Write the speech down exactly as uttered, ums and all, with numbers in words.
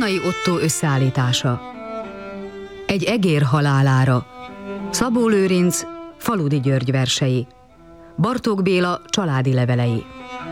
Tolnai Ottó összeállítása. Egy egér halálára. Szabó Lőrinc Faludi György versei. Bartók Béla családi levelei.